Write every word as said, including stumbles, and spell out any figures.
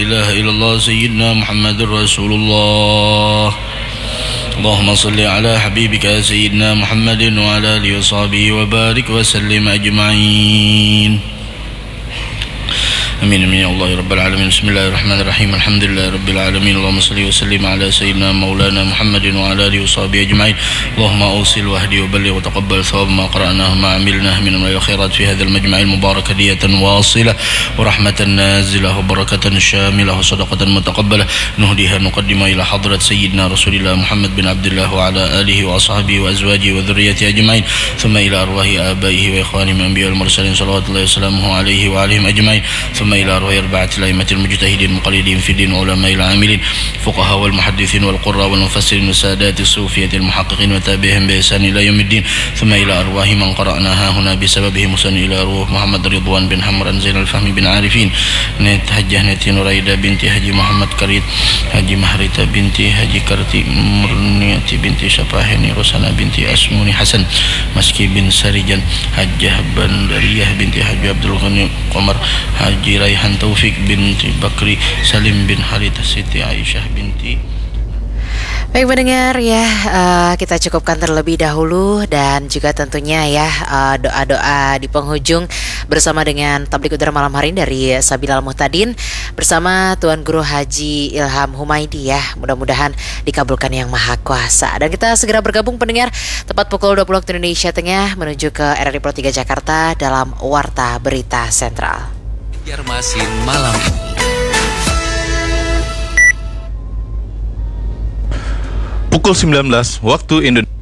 إله إلا الله سيدنا محمد رسول الله اللهم صل على حبيبك سيدنا محمد وعلى آله وصحبه وبارك وسلم أجمعين آمين آمين يا الله رب العالمين. بسم الله الرحمن الرحيم الحمد لله رب العالمين اللهم صل وسلم على سيدنا مولانا محمد وعلى آله وصحبه أجمعين اللهم أوصل واهدي وبلغ وتقبل ثواب ما قرأناه ما عملناه من الخيرات في هذا المجمع المبارك هدية واصلة ورحمة نازلة وبركة شاملة وصدقة متقبلة نهديها نقدم إلى حضرة سيدنا رسول الله محمد بن عبد الله وعلى آله وأصحابه وأزواجه وذريته أجمعين ثم إلى أرواح آبائه وإخوانهم الأنبياء المرسلين صلوات الله وسلامه عليه وعليهم أجمعين ثم إلى أرواح أربعة الأئمة المجتهدين المقلدين في الدين وعلماء العاملين فقهاء والمحدثين والقراء والمفسرين والسادات الصوفية المحققين وتابعهم بإحسان إلى يوم الدين ثم إلى أرواح من قرأناها هنا بسببهم وسن إلى روح محمد رضوان بن حمران زين الفهم بن عارفين نت حجة نتي نريدة بنت حجي محمد كريت حجي محريتة بنت حجي كرتي مرنية بنت شفاهني رسنا بنت أسموني حسن مسكي بن سريجان حجة بندرية بنت حجي عبد الغني قمر حجي ريحان توفيق binti Bakri Salim bin Halid Siti Aisyah binti. Baik pendengar ya, uh, kita cukupkan terlebih dahulu dan juga tentunya ya uh, doa-doa di penghujung bersama dengan tablik udara malam hari ini dari Sabilal Muhtadin bersama Tuan Guru Haji Ilham Humaidi ya. Mudah-mudahan dikabulkan yang Maha Kuasa. Dan kita segera bergabung pendengar tepat pukul dua puluh waktu Indonesia Tengah menuju ke R R I Pro tiga Jakarta dalam Warta Berita Sentral. Banjarmasin malam ini. Pukul sembilan belas waktu Indonesia.